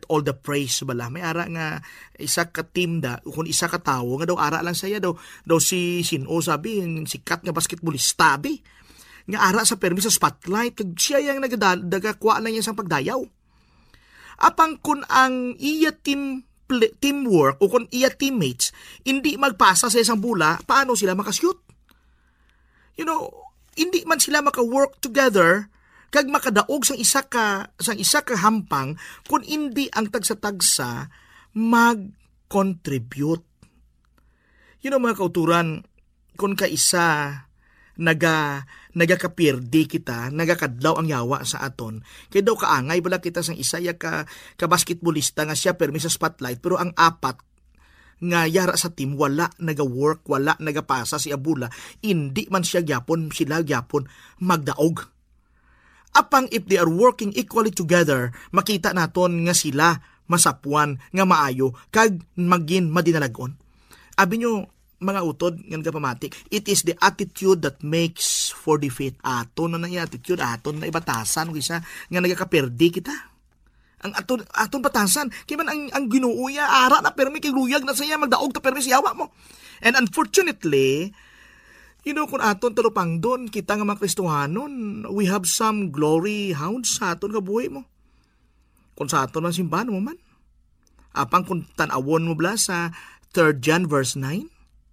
get all the praise bala. May ara nga isa ka team da, kung isa ka tawo nga daw ara lang saya daw si Sino sabi, sikat nga basketballista bi. Nga ara sa permi sa spotlight, kag siya yang nagdagakwa lang niya sang pagdayaw. Apang kun ang iya teamwork o kung iya teammates hindi magpasa sa isang bula, paano sila makasyut? Hindi man sila maka-work together kag makadaog sang isa ka hampang kung hindi ang tagsa-tagsa mag-contribute. Mga kauturan, kung kaisa nagakapirdi kita, nagakadlaw ang yawa sa aton, kaya daw kaangay bala kita sang isa ka basketballista nga siya permi sa spotlight, pero ang apat nga yara sa team wala naga-work, wala nagapasa si Abula, hindi man sila gyapon magdaog. Apang if they are working equally together, makita naton nga sila masapuan, nga maayo, kag magin madinalagon. Abi nyo, mga utod, nga pamatik, it is the attitude that makes for defeat. Aton na yung attitude, aton na ibatasan, kisa nga nagakaperdi kita. Ang aton batasan, kaya man ang ginuuya, ara na permi, kay luyag na saya, magdaog ta permi siyawa mo. And unfortunately, kung aton talupang doon, kita nga mga Kristohanon, we have some glory hounds sa aton kabuhay mo. Kung sa aton ang simbahan mo man. Apang kung tanawon mo bla sa 3 John verse 9,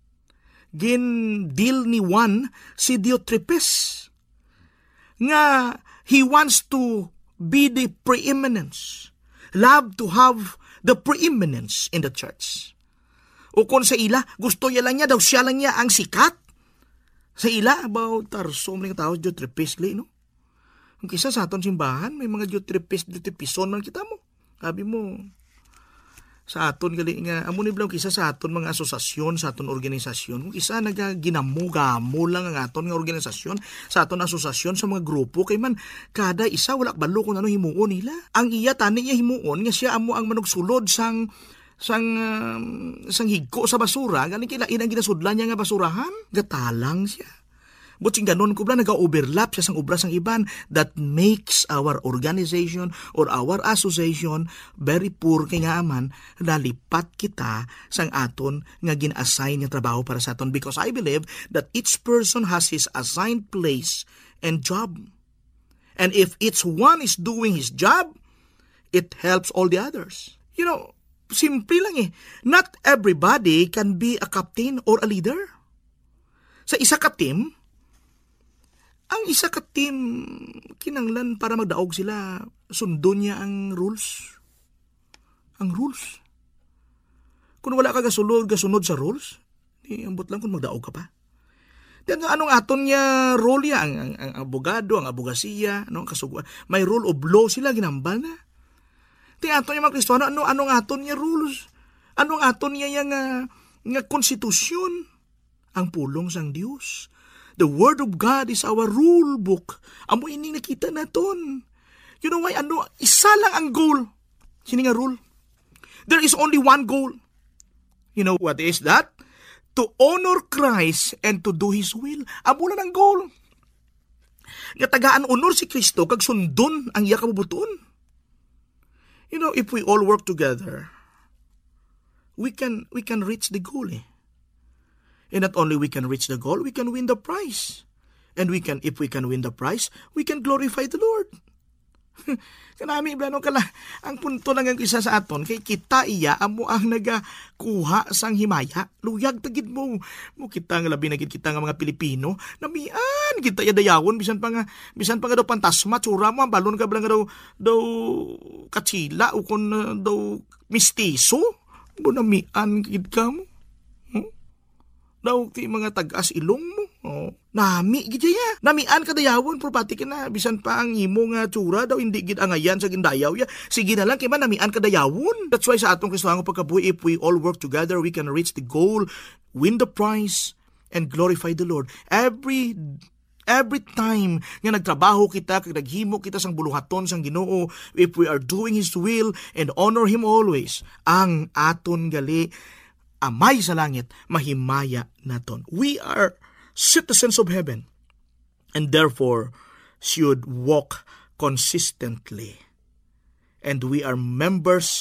deal ni Juan si Diotrepes nga he wants to be the preeminence, love to have the preeminence in the church. O kung sa ila, gusto niya lang niya, daw siya lang niya ang sikat. Sa ila, about Tarso, mga tao, Diotrepes, no? Kung kisa sa aton simbahan, may mga Diotrepison man kita mo. Sabi mo, sa aton gali nga, amo ni blang kisa sa aton mga asosasyon, sa aton organisasyon, kung kisa nagaginamo lang ang aton nga organisasyon, sa aton asosasyon, sa mga grupo, kay man, kada isa, wala balo kung ano himuon nila. Ang iya, tani niya himuon, nga siya amo ang manugsulod sang higko sa basura, galing kilain ang ginasudlan niya nga basurahan, gatalang siya. Butsing ganon ko bala, nag-overlap siya sang obra sang iban, that makes our organization or our association very poor, kay nga aman, nalipat kita sang aton nga gin-assign nga trabaho para sa aton, because I believe that each person has his assigned place and job. And if each one is doing his job, it helps all the others. Simple lang Not everybody can be a captain or a leader. Sa isa ka team, ang isa ka team, kinanglan para magdaog sila, sundon niya ang rules. Ang rules. Kung wala ka gasunod sa rules, ambot lang kung magdaog ka pa. Diyan anong aton niya role ya, ang abogado, ang abogasiya, may rule of law sila, ginambal na. Aton niya mga Kristiyano, anong aton niya rules? Anong aton niya nga konstitusyon? Ang pulong sang Dios. The Word of God is our rule book. Amo ini nakita naton. You know why? Isa lang ang goal. Sini nga rule? There is only one goal. You know what is that? To honor Christ and to do His will. Amo lang ang goal. Nga tagaan honor si Kristo kag sundon ang iya kabubuton. If we all work together, we can reach the goal. And not only we can reach the goal, we can win the prize. And if we can win the prize, we can glorify the Lord. Kanami, ang punto lang ang isa sa aton, kay kita iya, amo ang nagakuha sang himaya. Luyag tagid mo kita nga labi na kita nga mga Pilipino, namian kita ya dayawon, bisan pa nga daw pantasma, tsura mo, balon ka blang daw katsila, o kung daw mistiso, namian gid ka mo. Daw ti mga tagas ilong mo. Nami gid ya. Namian ka dayawon, pero pati ka na bisan pa ang imo nga tsura daw hindi gid angayan sa gindayaw ya. Sige na lang kay man namian ka dayawon. That's why sa atong Kristohango pagkabuhi, if we all work together, we can reach the goal, win the prize, and glorify the Lord. Every time nga nagtrabaho kita, kag naghimo kita sang buluhaton sang Ginoo, if we are doing His will and honor Him always, ang aton gali Amay sa langit, mahimaya naton. We are citizens of heaven and therefore should walk consistently. And we are members